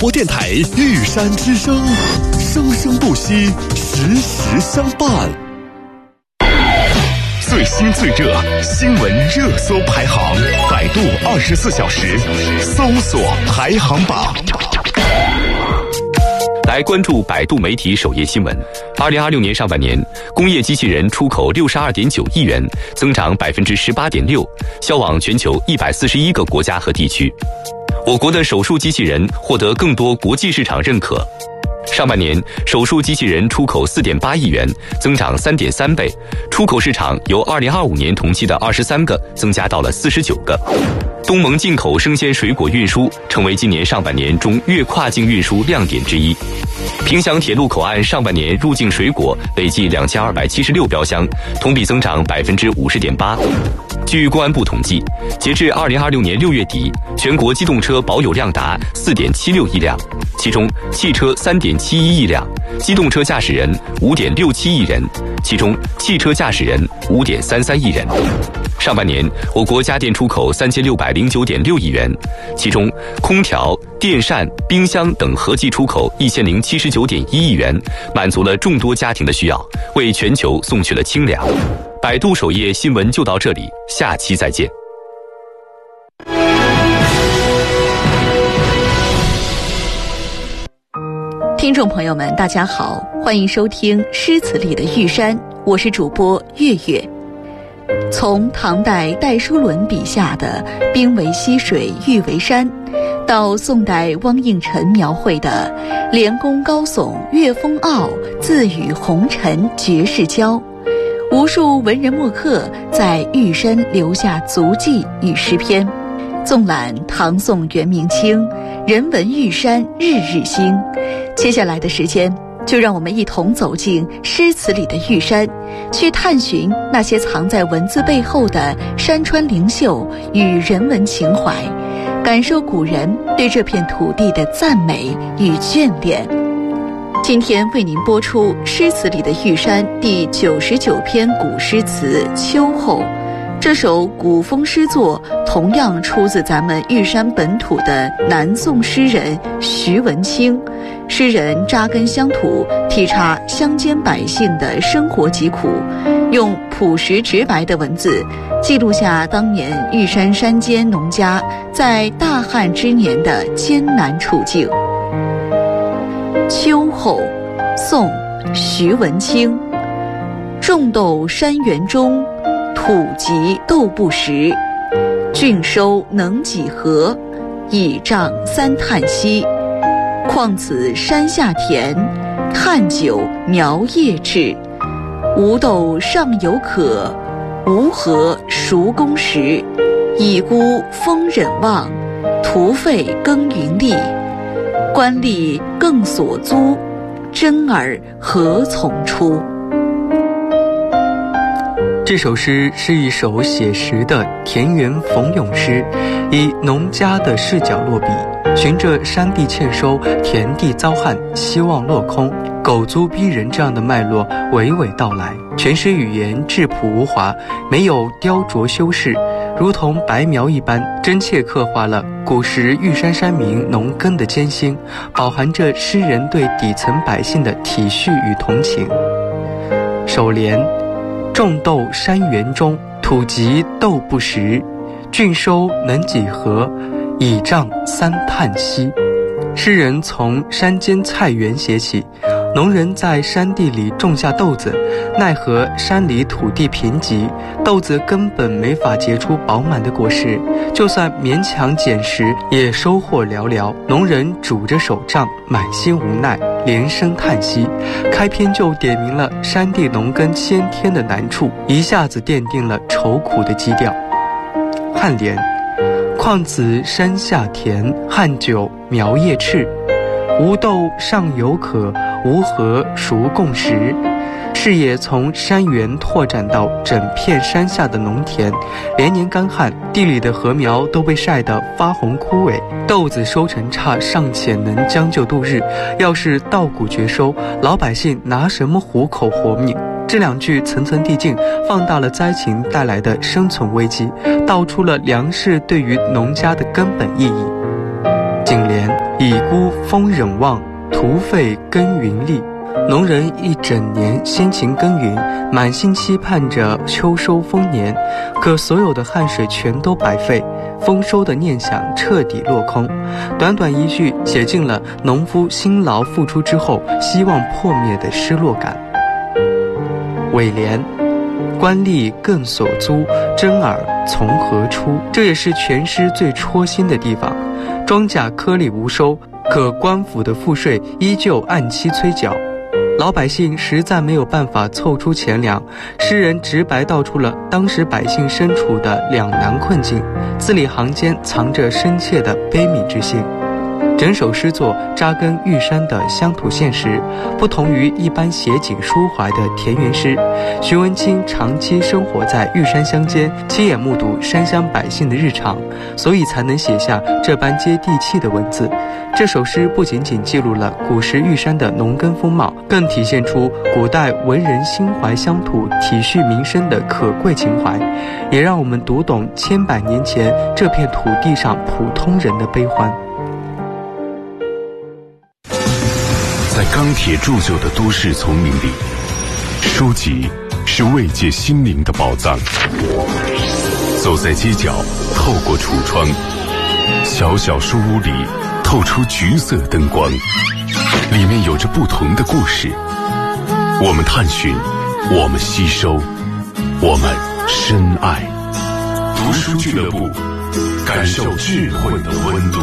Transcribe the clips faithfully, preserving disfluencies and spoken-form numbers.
播电台玉山之声，生生不息，时时相伴。最新最热新闻热搜排行，百度二十四小时搜索排行榜。 来关注百度媒体首页新闻。二零二六年上半年，工业机器人出口六十二点九亿元，增长百分之十八点六，销往全球一百四十一个国家和地区。我国的手术机器人获得更多国际市场认可。上半年，手术机器人出口四点八亿元，增长三点三倍，出口市场由二零二五年同期的二十三个增加到了四十九个。东盟进口生鲜水果运输成为今年上半年中越跨境运输亮点之一。萍乡铁路口岸上半年入境水果累计两千二百七十六标箱，同比增长百分之五十点八。据公安部统计，截至二零二六年六月底，全国机动车保有量达四点七六亿辆，其中汽车三点七一亿辆，机动车驾驶人五点六七亿人，其中汽车驾驶人五点三三亿人。上半年，我国家电出口三千六百零九点六亿元，其中空调、电扇、冰箱等合计出口一千零七十九点一亿元，满足了众多家庭的需要，为全球送去了清凉。百度首页新闻就到这里，下期再见。 听众朋友们，大家好，欢迎收听诗词里的玉山，我是主播月月。从唐代戴叔伦笔下的冰为溪水，玉为山，到宋代汪应辰描绘的连宫高耸，月风傲，自与红尘绝世交，无数文人墨客在玉山留下足迹与诗篇。纵览唐宋元明清，人文玉山日日新。接下来的时间，就让我们一同走进诗词里的玉山，去探寻那些藏在文字背后的山川灵秀与人文情怀，感受古人对这片土地的赞美与眷恋。今天为您播出诗词里的玉山第九十九篇古诗词《秋后》。这首古风诗作同样出自咱们玉山本土的南宋诗人徐文清。诗人扎根乡土，体察乡间百姓的生活疾苦，用朴实直白的文字记录下当年玉山山间农家在大旱之年的艰难处境。秋后，宋，徐文清。种豆山园中，土瘠豆不实，郡收能几何？倚杖三叹息。况此山下田，汉久苗叶至。无豆尚有可，无禾熟供时。已孤风忍望，徒费耕耘力。官吏更所租，真儿何从出？ 这首诗是一首写实的田园逢咏诗，以农家的视角落笔，循着山地欠收、田地遭旱、希望落空、狗租逼人这样的脉络娓娓道来。全诗语言质朴无华，没有雕琢修饰，如同白描一般，真切刻画了古时玉山山民农耕的艰辛，饱含着诗人对底层百姓的体恤与同情。首联：种豆山园中，土瘠豆不实。郡收能几何？倚杖三叹息。诗人从山间菜园写起，农人在山地里种下豆子，奈何山里土地贫瘠，豆子根本没法结出饱满的果实，就算勉强捡食，也收获寥寥。农人拄着手杖，满心无奈，连声叹息。开篇就点明了山地农耕先天的难处，一下子奠定了愁苦的基调。颔联：况此山下田，汉久苗叶赤。无豆尚有可，无禾熟供时。视野从山园拓展到整片山下的农田，连年干旱，地里的禾苗都被晒得发红枯萎，豆子收成差尚且能将就度日，要是稻谷绝收，老百姓拿什么糊口活命？这两句层层递进，放大了灾情带来的生存危机，道出了粮食对于农家的根本意义。颈联： 已孤风忍望，徒费耕耘力。农人一整年辛勤耕耘，满心期盼着秋收丰年，可所有的汗水全都白费，丰收的念想彻底落空。短短一句，写尽了农夫辛劳付出之后希望破灭的失落感。尾联：官吏更所租，真耳从何出？这也是全诗最戳心的地方。庄稼颗粒无收，可官府的赋税依旧按期催缴。老百姓实在没有办法凑出钱粮，诗人直白道出了当时百姓身处的两难困境，字里行间藏着深切的悲悯之心。整首诗作扎根玉山的乡土现实，不同于一般写景抒怀的田园诗。徐文清长期生活在玉山乡间，亲眼目睹山乡百姓的日常，所以才能写下这般接地气的文字。这首诗不仅仅记录了古时玉山的农耕风貌，更体现出古代文人心怀乡土、体恤民生的可贵情怀，也让我们读懂千百年前这片土地上普通人的悲欢。 在钢铁铸就的都市丛林里，书籍是慰藉心灵的宝藏。走在街角，透过橱窗，小小书屋里透出橘色灯光，里面有着不同的故事。我们探寻，我们吸收，我们深爱。读书俱乐部，感受智慧的温度。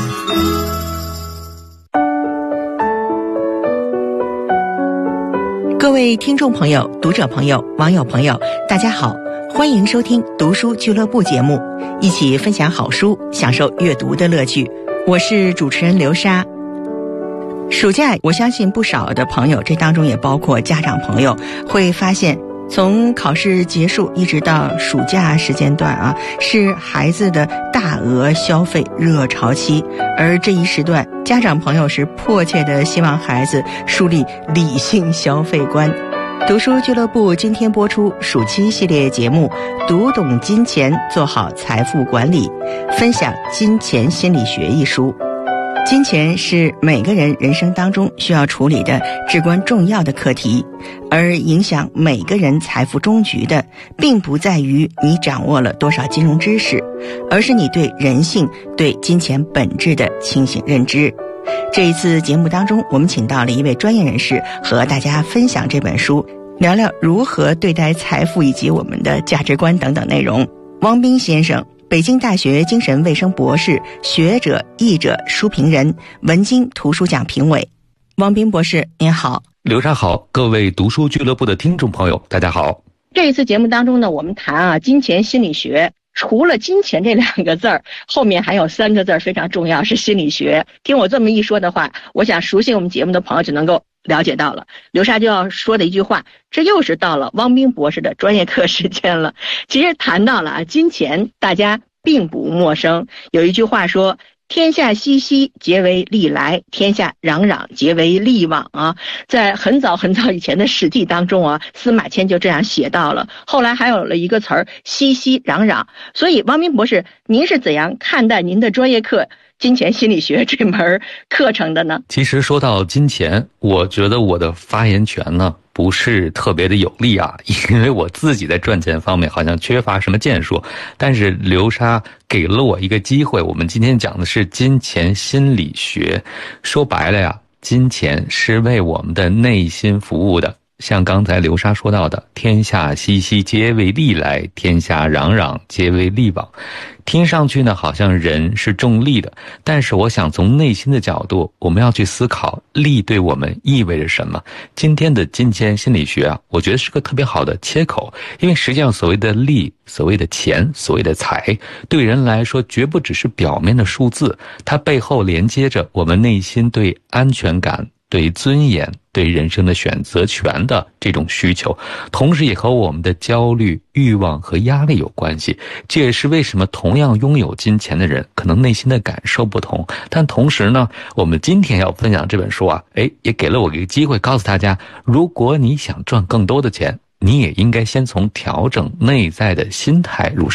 各位听众朋友、读者朋友、网友朋友，大家好，欢迎收听读书俱乐部节目，一起分享好书，享受阅读的乐趣。我是主持人刘莎。暑假，我相信不少的朋友，这当中也包括家长朋友，会发现从考试结束一直到暑假时间段啊，是孩子的大额消费热潮期，而这一时段，家长朋友是迫切的希望孩子树立理性消费观。读书俱乐部今天播出暑期系列节目《读懂金钱，做好财富管理》，分享《金钱心理学》一书。金钱是每个人人生当中需要处理的至关重要的课题，而影响每个人财富终局的，并不在于你掌握了多少金融知识，而是你对人性、对金钱本质的清醒认知。这一次节目当中，我们请到了一位专业人士，和大家分享这本书，聊聊如何对待财富以及我们的价值观等等内容。汪斌先生，北京大学精神卫生博士、学者、译者、书评人，文津图书奖评委。汪斌博士您好。 刘莎好，各位读书俱乐部的听众朋友大家好。 这一次节目当中呢，我们谈啊金钱心理学，除了金钱这两个字儿，后面还有三个字儿非常重要，是心理学。听我这么一说的话，我想熟悉我们节目的朋友就能够了解到了。刘莎就要说的一句话，这又是到了汪斌博士的专业课时间了。其实谈到了啊金钱，大家并不陌生。有一句话说，天下熙熙，皆为利来；天下攘攘，皆为利往啊。在很早很早以前的史记当中啊，司马迁就这样写到了。后来还有了一个词儿，熙熙攘攘。所以汪斌博士，您是怎样看待您的专业课金钱心理学这门课程的呢？ 其实说到金钱，我觉得我的发言权呢不是特别的有力啊，因为我自己在赚钱方面好像缺乏什么建树。但是刘莎给了我一个机会，我们今天讲的是金钱心理学。说白了呀，金钱是为我们的内心服务的。像刚才刘莎说到的，天下熙熙，皆为利来；天下攘攘，皆为利往。听上去呢，好像人是重利的，但是我想从内心的角度，我们要去思考利对我们意味着什么。今天的金钱心理学啊，我觉得是个特别好的切口，因为实际上所谓的利、所谓的钱、所谓的财，对人来说绝不只是表面的数字，它背后连接着我们内心对安全感、对尊严、对人生的选择权的这种需求，同时也和我们的焦虑、欲望和压力有关系。这也是为什么同样拥有金钱的人，可能内心的感受不同。但同时呢，我们今天要分享这本书啊，诶，也给了我一个机会，告诉大家，如果你想赚更多的钱，你也应该先从调整内在的心态入手。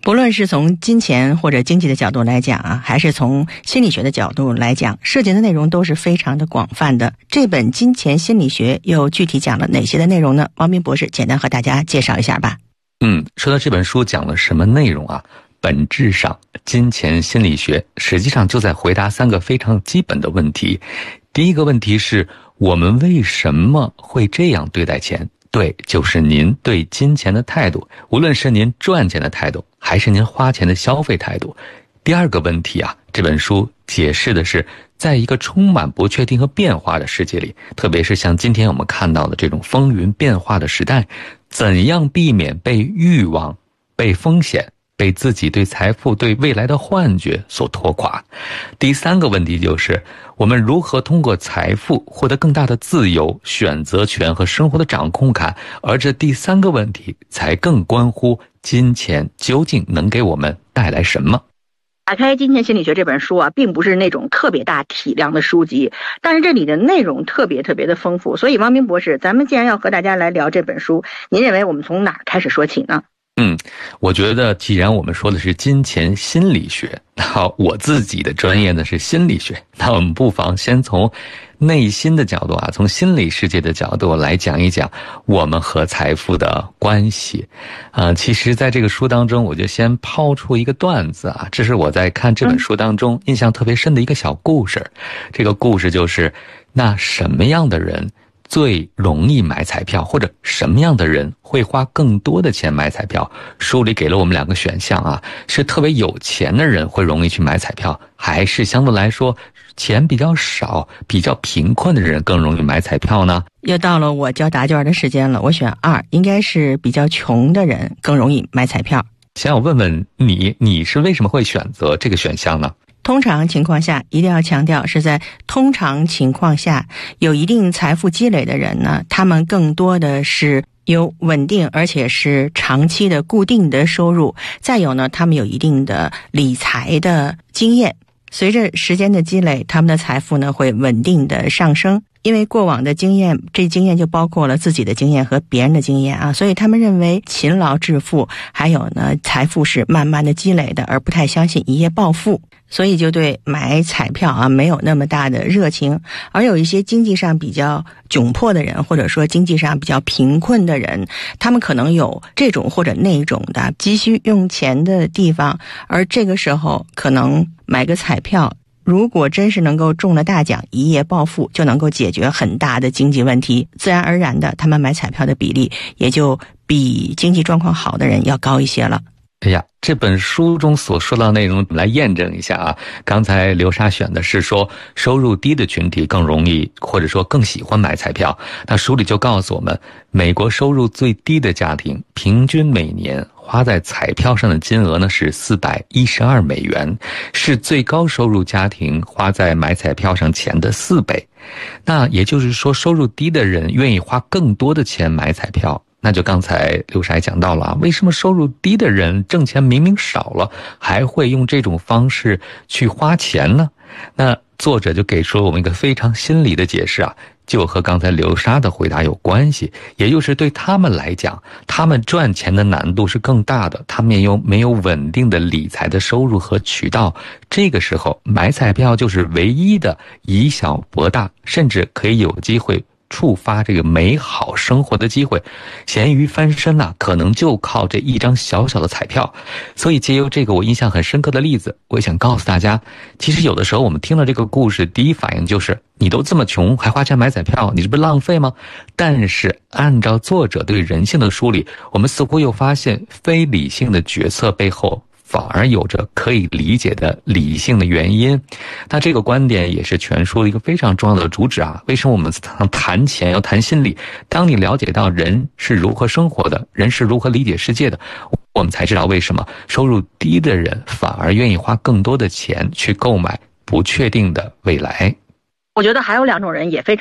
不论是从金钱或者经济的角度来讲啊，还是从心理学的角度来讲，涉及的内容都是非常的广泛的。这本《金钱心理学》又具体讲了哪些的内容呢？王斌博士简单和大家介绍一下吧。 嗯，说到这本书讲了什么内容啊？本质上，金钱心理学实际上就在回答三个非常基本的问题。第一个问题是，我们为什么会这样对待钱？对，就是您对金钱的态度，无论是您赚钱的态度，还是您花钱的消费态度。第二个问题啊，这本书解释的是，在一个充满不确定和变化的世界里，特别是像今天我们看到的这种风云变化的时代，怎样避免被欲望、被风险、被自己对财富、对未来的幻觉所拖垮。第三个问题就是，我们如何通过财富获得更大的自由、选择权和生活的掌控感，而这第三个问题才更关乎金钱究竟能给我们带来什么。 打开《金钱心理学》这本书啊，并不是那种特别大体量的书籍，但是这里的内容特别特别的丰富。所以王斌博士，咱们既然要和大家来聊这本书，您认为我们从哪儿开始说起呢？ 嗯，我觉得既然我们说的是金钱心理学，那我自己的专业呢是心理学，那我们不妨先从内心的角度啊，从心理世界的角度来讲一讲我们和财富的关系。呃，其实在这个书当中，我就先抛出一个段子啊，这是我在看这本书当中印象特别深的一个小故事。这个故事就是，那什么样的人最容易买彩票，或者什么样的人会花更多的钱买彩票？书里给了我们两个选项啊，是特别有钱的人会容易去买彩票，还是相对来说钱比较少、比较贫困的人更容易买彩票呢？ 又到了我交答卷的时间了，我选二，应该是比较穷的人更容易买彩票。 想我问问你，你是为什么会选择这个选项呢？ 通常情况下，一定要强调是在通常情况下，有一定财富积累的人呢，他们更多的是有稳定而且是长期的固定的收入，再有呢，他们有一定的理财的经验。随着时间的积累，他们的财富呢会稳定的上升。因为过往的经验，这经验就包括了自己的经验和别人的经验啊，所以他们认为勤劳致富，还有呢财富是慢慢的积累的，而不太相信一夜暴富，所以就对买彩票啊没有那么大的热情。而有一些经济上比较窘迫的人，或者说经济上比较贫困的人，他们可能有这种或者那种的急需用钱的地方，而这个时候可能买个彩票，如果真是能够中了大奖，一夜暴富，就能够解决很大的经济问题，自然而然的他们买彩票的比例也就比经济状况好的人要高一些了。 哎呀，这本书中所说到的内容来验证一下啊。刚才刘莎选的是说收入低的群体更容易，或者说更喜欢买彩票。那书里就告诉我们，美国收入最低的家庭平均每年花在彩票上的金额呢是四百一十二美元，是最高收入家庭花在买彩票上钱的四倍。那也就是说，收入低的人愿意花更多的钱买彩票。那就刚才刘莎也讲到了啊，为什么收入低的人挣钱明明少了，还会用这种方式去花钱呢？那作者就给出了我们一个非常心理的解释啊，就和刚才刘莎的回答有关系，也就是对他们来讲，他们赚钱的难度是更大的，他们也有没有稳定的理财的收入和渠道，这个时候买彩票就是唯一的以小博大，甚至可以有机会触发这个美好生活的机会，咸鱼翻身啊，可能就靠这一张小小的彩票。所以借由这个我印象很深刻的例子，我也想告诉大家，其实有的时候我们听了这个故事，第一反应就是你都这么穷还花钱买彩票，你这不是浪费吗？但是按照作者对人性的梳理，我们似乎又发现非理性的决策背后反而有着可以理解的理性的原因。那这个观点也是全书的一个非常重要的主旨啊。为什么我们谈钱要谈心理？当你了解到人是如何生活的，人是如何理解世界的，我们才知道为什么收入低的人反而愿意花更多的钱去购买不确定的未来。 我觉得还有两种人也非常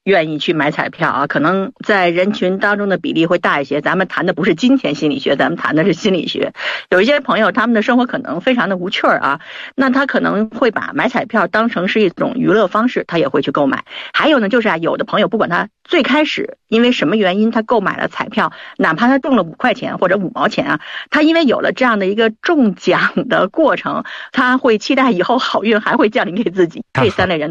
愿意去买彩票啊，可能在人群当中的比例会大一些。咱们谈的不是金钱心理学，咱们谈的是心理学。有一些朋友他们的生活可能非常的无趣儿啊，那他可能会把买彩票当成是一种娱乐方式，他也会去购买。还有呢，就是啊，有的朋友不管他最开始因为什么原因他购买了彩票，哪怕他中了五块钱或者五毛钱啊，他因为有了这样的一个中奖的过程，他会期待以后好运还会降临给自己。这三类人